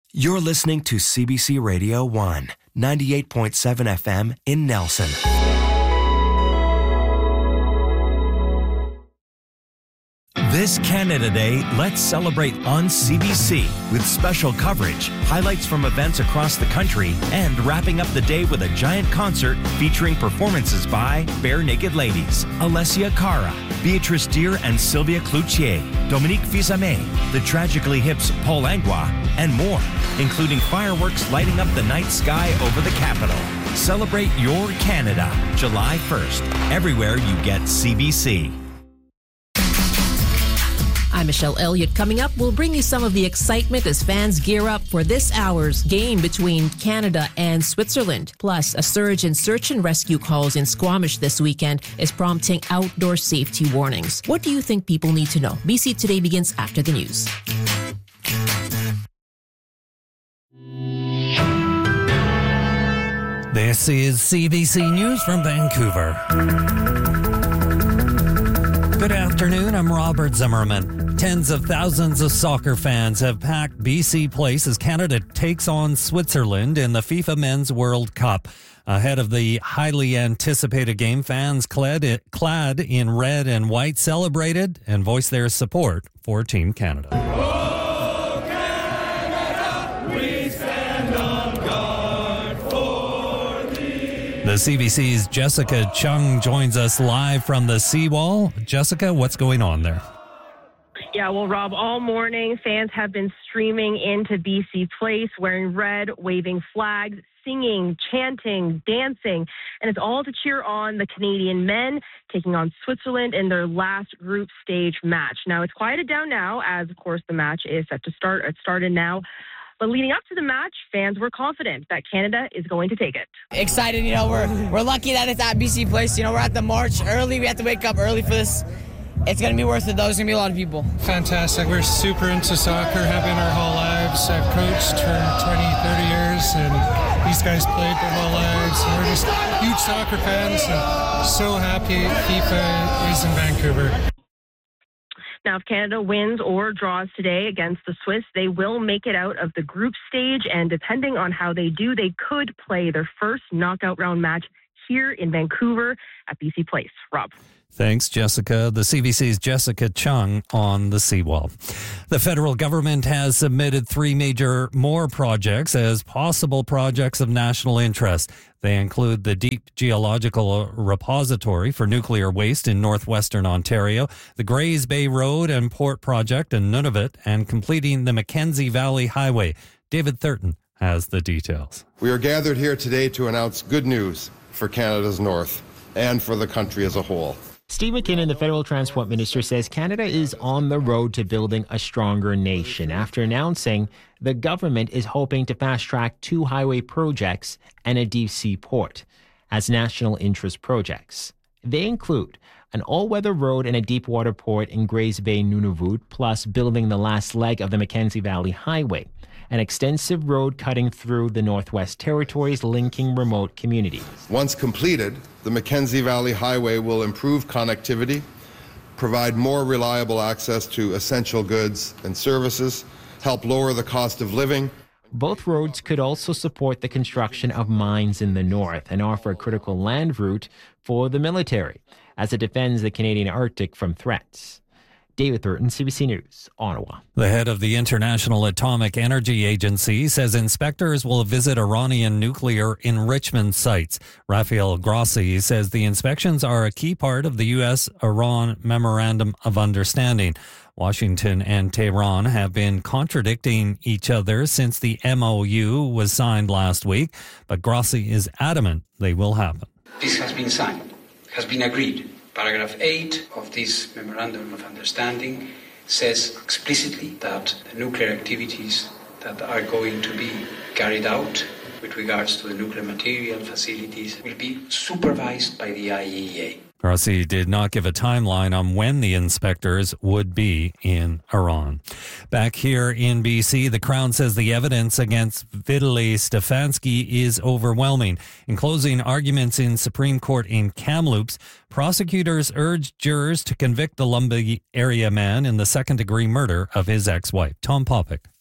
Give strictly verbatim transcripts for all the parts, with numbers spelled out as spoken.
You're listening to C B C Radio one, ninety-eight point seven F M in Nelson. This Canada Day, let's celebrate on C B C with special coverage, highlights from events across the country, and wrapping up the day with a giant concert featuring performances by Bare Naked Ladies, Alessia Cara, Beatrice Deer and Sylvia Cloutier, Dominique Fils-Aimé, the Tragically Hip's Paul Langlois, and more, including fireworks lighting up the night sky over the capital. Celebrate your Canada, July first, everywhere you get C B C. I'm Michelle Elliott. Coming up, we'll bring you some of the excitement as fans gear up for this hour's game between Canada and Switzerland. Plus, a surge in search and rescue calls in Squamish this weekend is prompting outdoor safety warnings. What do you think people need to know? B C Today begins after the news. This is C B C News from Vancouver. Good afternoon, I'm Robert Zimmerman. Tens of thousands of soccer fans have packed B C Place as Canada takes on Switzerland in the FIFA Men's World Cup. Ahead of the highly anticipated game, fans clad, clad in red and white celebrated and voiced their support for Team Canada. Oh, Canada, we stand on guard for thee. The C B C's Jessica Chung joins us live from the Seawall. Jessica, what's going on there? Yeah, well, Rob, all morning, fans have been streaming into B C Place, wearing red, waving flags, singing, chanting, dancing, and it's all to cheer on the Canadian men taking on Switzerland in their last group stage match. Now, it's quieted down now, as, of course, the match is set to start. It started now. But leading up to the match, fans were confident that Canada is going to take it. Excited, you know, we're we're lucky that it's at B C Place. You know, we're at the march early. We have to wake up early for this. It's going to be worth it, though. There's going to be a lot of people. Fantastic. We're super into soccer, have been our whole lives. I've coached for twenty, thirty years, and these guys played their whole lives. And we're just huge soccer fans, and so happy FIFA is in Vancouver. Now, if Canada wins or draws today against the Swiss, they will make it out of the group stage, and depending on how they do, they could play their first knockout round match here in Vancouver at B C Place. Rob. Thanks, Jessica. The C B C's Jessica Chung on the Seawall. The federal government has submitted three major more projects as possible projects of national interest. They include the Deep Geological Repository for Nuclear Waste in northwestern Ontario, the Grays Bay Road and Port Project in Nunavut, and completing the Mackenzie Valley Highway. David Thurton has the details. We are gathered here today to announce good news for Canada's North and for the country as a whole. Steve McKinnon, the federal transport minister, says Canada is on the road to building a stronger nation after announcing the government is hoping to fast-track two highway projects and a deep sea port as national interest projects. They include an all-weather road and a deep-water port in Grays Bay, Nunavut, plus building the last leg of the Mackenzie Valley Highway, an extensive road cutting through the Northwest Territories linking remote communities. Once completed, the Mackenzie Valley Highway will improve connectivity, provide more reliable access to essential goods and services, help lower the cost of living. Both roads could also support the construction of mines in the north and offer a critical land route for the military as it defends the Canadian Arctic from threats. David Thurton, C B C News, Ottawa. The head of the International Atomic Energy Agency says inspectors will visit Iranian nuclear enrichment sites. Rafael Grossi says the inspections are a key part of the U S Iran Memorandum of Understanding. Washington and Tehran have been contradicting each other since the M O U was signed last week, but Grossi is adamant they will happen. This has been signed, has been agreed. Paragraph eight of this Memorandum of Understanding says explicitly that the nuclear activities that are going to be carried out with regards to the nuclear material facilities will be supervised by the I A E A. Grossi did not give a timeline on when the inspectors would be in Iran. Back here in B C, the Crown says the evidence against Vitaly Stefanski is overwhelming. In closing arguments in Supreme Court in Kamloops, prosecutors urged jurors to convict the Lumbee area man in the second-degree murder of his ex-wife. Tom Popick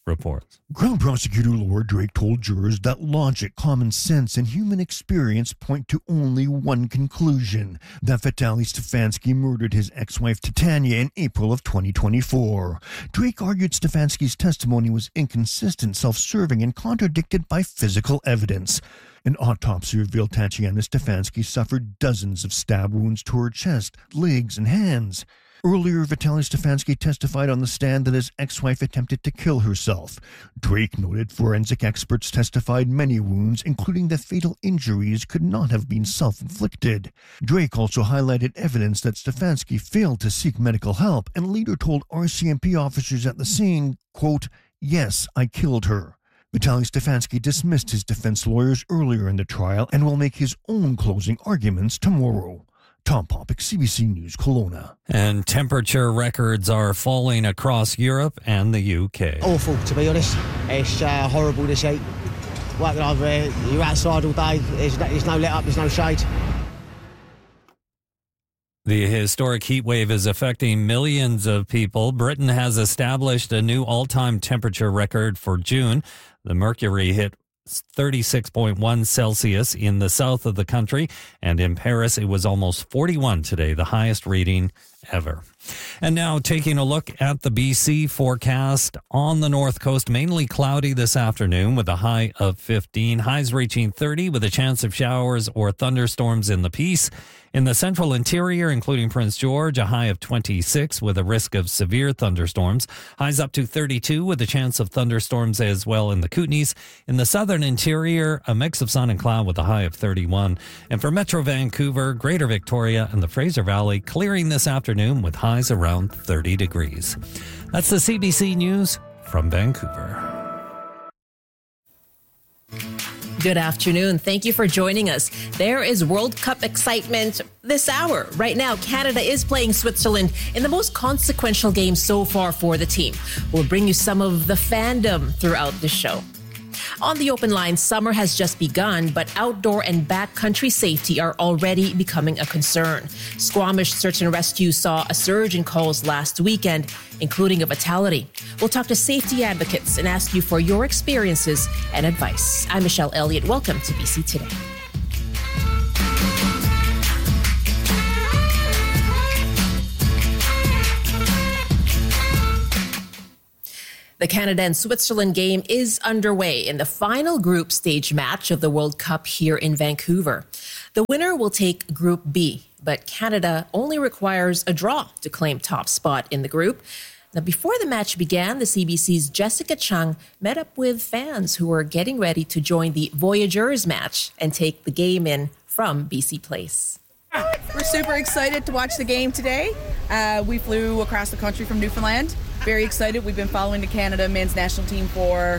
reports. Crown Prosecutor Laura Drake told jurors that logic, common sense, and human experience point to only one conclusion, that Vitaly Stefanski murdered his ex-wife Titania in April of twenty twenty-four. Drake argued Stefanski's testimony was inconsistent, self-serving, and contradicted by physical evidence. An autopsy revealed Tatiana Stefanski suffered dozens of stab wounds to her chest, legs, and hands. Earlier, Vitaly Stefanski testified on the stand that his ex-wife attempted to kill herself. Drake noted forensic experts testified many wounds, including that fatal injuries, could not have been self-inflicted. Drake also highlighted evidence that Stefanski failed to seek medical help and later told R C M P officers at the scene, quote, "Yes, I killed her." Vitaly Stefanski dismissed his defense lawyers earlier in the trial and will make his own closing arguments tomorrow. Tom Popick, C B C News, Kelowna. And temperature records are falling across Europe and the U K. Awful, to be honest. It's uh, horrible this heat. Working over here, you're outside all day, there's no, there's no let up, there's no shade. The historic heat wave is affecting millions of people. Britain has established a new all-time temperature record for June. The mercury hit thirty-six point one Celsius in the south of the country, and in Paris it was almost forty-one today, the highest reading ever. And now taking a look at the B C forecast. On the north coast, mainly cloudy this afternoon with a high of fifteen, highs reaching thirty with a chance of showers or thunderstorms in the Peace. In the central interior, including Prince George, a high of twenty-six with a risk of severe thunderstorms. Highs up to thirty-two with a chance of thunderstorms as well in the Kootenays. In the southern interior, a mix of sun and cloud with a high of thirty-one. And for Metro Vancouver, Greater Victoria, and the Fraser Valley, clearing this afternoon with highs around thirty degrees. That's the C B C News from Vancouver. Good afternoon. Thank you for joining us. There is World Cup excitement this hour. Right now, Canada is playing Switzerland in the most consequential game so far for the team. We'll bring you some of the fandom throughout the show. On the open line, summer has just begun, but outdoor and backcountry safety are already becoming a concern. Squamish Search and Rescue saw a surge in calls last weekend, including a fatality. We'll talk to safety advocates and ask you for your experiences and advice. I'm Michelle Elliott. Welcome to B C Today. The Canada and Switzerland game is underway in the final group stage match of the World Cup here in Vancouver. The winner will take Group B, but Canada only requires a draw to claim top spot in the group. Now, before the match began, the C B C's Jessica Chung met up with fans who were getting ready to join the Voyageurs match and take the game in from B C Place. We're super excited to watch the game today. Uh, we flew across the country from Newfoundland. Very excited. We've been following the Canada men's national team for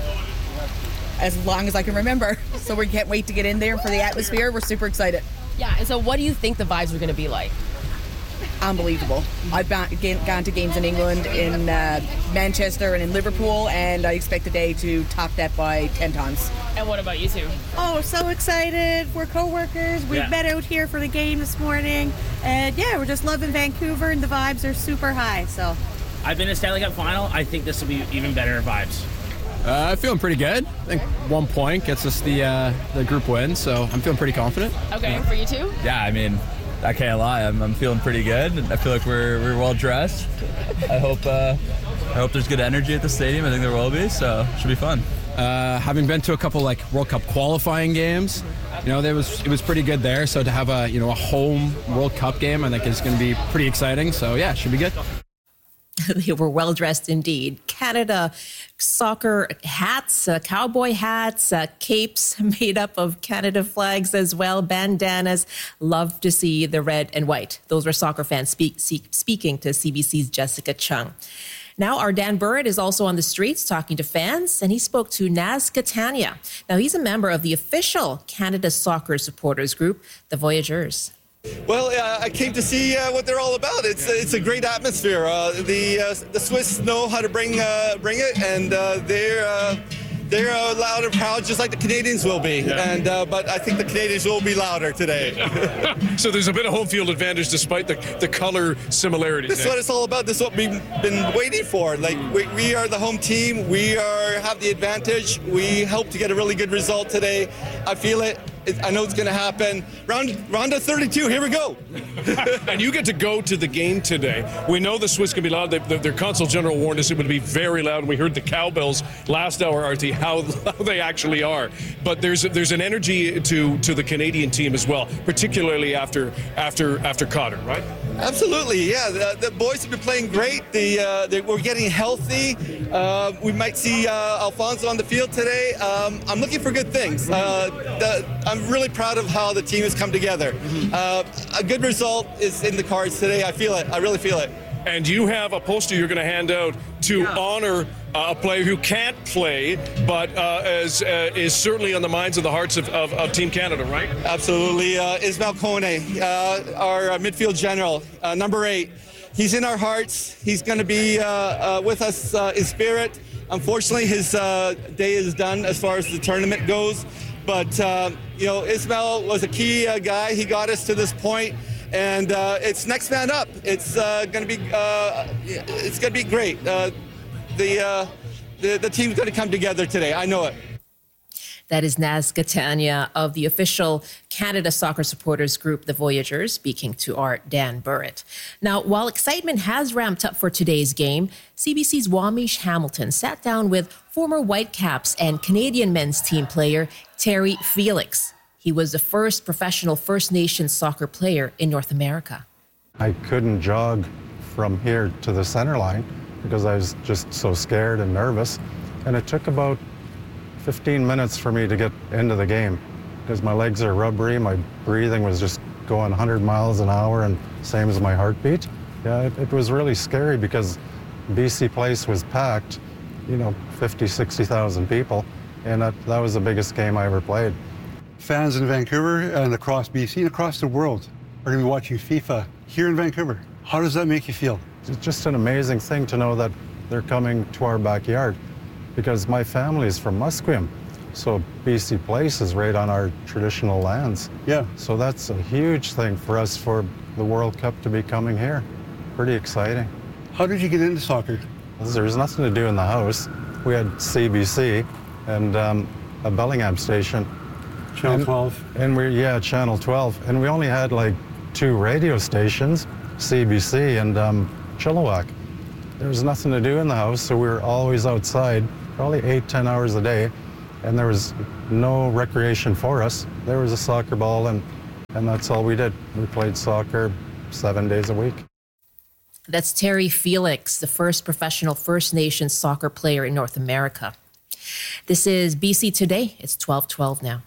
as long as I can remember. So we can't wait to get in there for the atmosphere. We're super excited. Yeah, and so what do you think the vibes are going to be like? Unbelievable. I've gone to games in England, in uh, Manchester, and in Liverpool, and I expect today to top that by ten times. And what about you two? Oh, so excited. We're co-workers. We've yeah. met out here for the game this morning, and yeah, we're just loving Vancouver, and the vibes are super high. So, I've been to Stanley Cup final. I think this will be even better vibes. Uh, I'm feeling pretty good. I think one point gets us the uh, the group win, so I'm feeling pretty confident. Okay, yeah. For you too? Yeah, I mean, I can't lie. I'm, I'm feeling pretty good. I feel like we're we're well dressed. I hope uh, I hope there's good energy at the stadium. I think there will be, so it should be fun. Uh, having been to a couple like World Cup qualifying games, you know, there was it was pretty good there. So to have a you know a home World Cup game, I think is going to be pretty exciting. So yeah, it should be good. They were well dressed indeed. Canada soccer hats, uh, cowboy hats, uh, capes made up of Canada flags as well, bandanas. Love to see the red and white. Those were soccer fans speak, speak, speaking to C B C's Jessica Chung. Now, our Dan Burrett is also on the streets talking to fans, and he spoke to Naz Catania. Now, he's a member of the official Canada soccer supporters group, the Voyageurs. Well, uh, I came to see uh, what they're all about. It's it's a great atmosphere. Uh, the uh, the Swiss know how to bring uh, bring it, and uh, they're uh, they're uh, loud and proud, just like the Canadians will be. Yeah. And uh, but I think the Canadians will be louder today. So there's a bit of home field advantage despite the, the color similarities. This is what it's all about. This is what we've been waiting for. Like we, we are the home team. We are have the advantage. We hope to get a really good result today. I feel it. I know it's going to happen. Round, round of thirty-two, here we go. And you get to go to the game today. We know the Swiss can be loud. They, the, their consul general warned us it would be very loud. We heard the cowbells last hour, R T, how, how they actually are. But there's there's an energy to to the Canadian team as well, particularly after after after Cotter, right? Absolutely, yeah. The, the boys have been playing great. The, uh, they, we're getting healthy. Uh, we might see uh, Alfonso on the field today. Um, I'm looking for good things. Uh, the, I'm really proud of how the team has come together. Uh, a good result is in the cards today. I feel it. I really feel it. And you have a poster you're going to hand out to yeah. honor uh, a player who can't play, but uh, as, uh, is certainly on the minds and the hearts of, of, of Team Canada, right? Absolutely. Uh, Ismail Kone, uh, our uh, midfield general, uh, number eight. He's in our hearts. He's going to be uh, uh, with us uh, in spirit. Unfortunately, his uh, day is done as far as the tournament goes. But, uh, you know, Ismail was a key uh, guy. He got us to this point. And uh, it's next man up. It's uh, going to be uh, it's going to be great. Uh, the, uh, the the team's going to come together today. I know it. That is Naz Gatania of the official Canada soccer supporters group, the Voyageurs, speaking to our Dan Burrett. Now, while excitement has ramped up for today's game, C B C's Wamish Hamilton sat down with former Whitecaps and Canadian men's team player Terry Felix. He was the first professional First Nations soccer player in North America. I couldn't jog from here to the center line because I was just so scared and nervous. And it took about fifteen minutes for me to get into the game because my legs are rubbery, my breathing was just going one hundred miles an hour and same as my heartbeat. Yeah, it, it was really scary because B C Place was packed, you know, fifty, sixty thousand people, and that, that was the biggest game I ever played. Fans in Vancouver and across B C and across the world are going to be watching FIFA here in Vancouver. How does that make you feel? It's just an amazing thing to know that they're coming to our backyard because my family is from Musqueam. So B C Place is right on our traditional lands. Yeah. So that's a huge thing for us for the World Cup to be coming here. Pretty exciting. How did you get into soccer? There's nothing to do in the house. We had C B C and um, a Bellingham station. Channel twelve. And, and we yeah, Channel twelve. And we only had like two radio stations, C B C and um, Chilliwack. There was nothing to do in the house, so we were always outside, probably eight, ten hours a day, and there was no recreation for us. There was a soccer ball, and, and that's all we did. We played soccer seven days a week. That's Terry Felix, the first professional First Nations soccer player in North America. This is B C Today. It's twelve twelve now.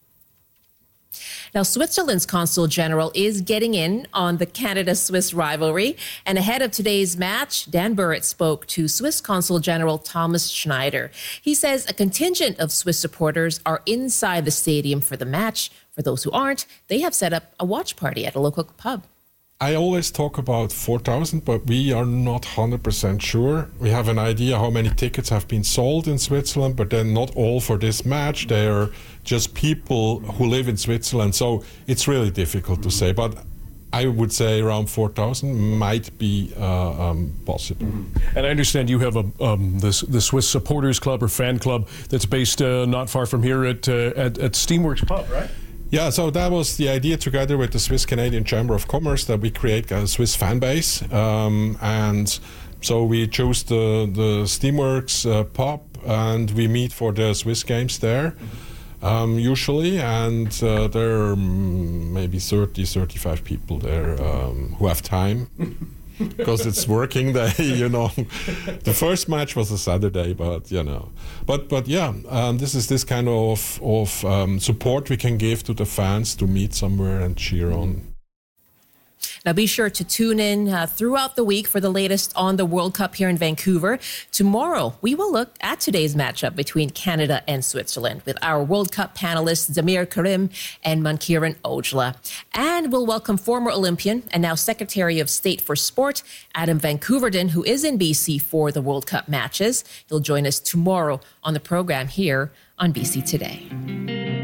Now, Switzerland's Consul General is getting in on the Canada-Swiss rivalry. And ahead of today's match, Dan Burrett spoke to Swiss Consul General Thomas Schneider. He says a contingent of Swiss supporters are inside the stadium for the match. For those who aren't, they have set up a watch party at a local pub. I always talk about four thousand, but we are not one hundred percent sure. We have an idea how many tickets have been sold in Switzerland, but they're not all for this match. They are just people who live in Switzerland, so it's really difficult to say. But I would say around four thousand might be uh, um, possible. Mm-hmm. And I understand you have a um, the, the Swiss Supporters Club or fan club that's based uh, not far from here at, uh, at at Steamworks Pub, right? Yeah, so that was the idea together with the Swiss Canadian Chamber of Commerce that we create a Swiss fan base. Um, and so we chose the, the Steamworks uh, pub and we meet for the Swiss games there um, usually. And uh, there are maybe thirty, thirty-five people there um, who have time. Because it's working day, you know. The first match was a Saturday, but you know, but but yeah, um, this is this kind of of um, support we can give to the fans to meet somewhere and cheer on. Now, be sure to tune in uh, throughout the week for the latest on the World Cup here in Vancouver. Tomorrow, we will look at today's matchup between Canada and Switzerland with our World Cup panelists Zamir Karim and Mankiran Ojla. And we'll welcome former Olympian and now Secretary of State for Sport, Adam Van Koeverden, who is in B C for the World Cup matches. He'll join us tomorrow on the program here on B C Today.